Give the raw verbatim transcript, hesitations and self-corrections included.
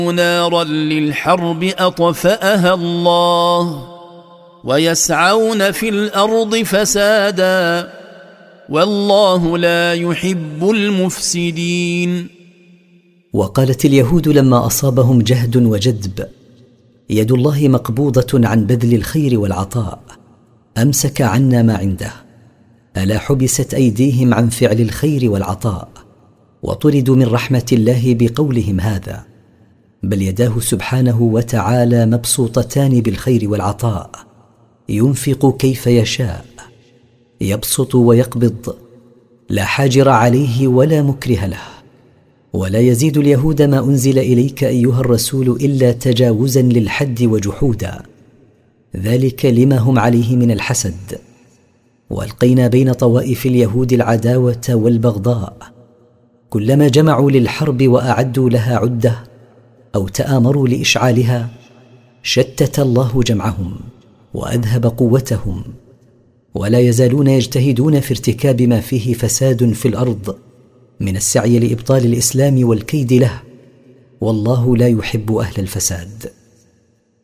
نارا للحرب أطفأها الله ويسعون في الأرض فسادا والله لا يحب المفسدين. وقالت اليهود لما أصابهم جهد وجدب: يد الله مقبوضة عن بذل الخير والعطاء، أمسك عنا ما عنده. ألا حبست أيديهم عن فعل الخير والعطاء وطردوا من رحمة الله بقولهم هذا؟ بل يداه سبحانه وتعالى مبسوطتان بالخير والعطاء، ينفق كيف يشاء، يبسط ويقبض، لا حاجر عليه ولا مكره له. ولا يزيد اليهود ما أنزل إليك أيها الرسول إلا تجاوزا للحد وجحودا، ذلك لما هم عليه من الحسد. وألقينا بين طوائف اليهود العداوة والبغضاء، كلما جمعوا للحرب وأعدوا لها عدة أو تآمروا لإشعالها شتت الله جمعهم وأذهب قوتهم، ولا يزالون يجتهدون في ارتكاب ما فيه فساد في الأرض من السعي لإبطال الإسلام والكيد له، والله لا يحب أهل الفساد.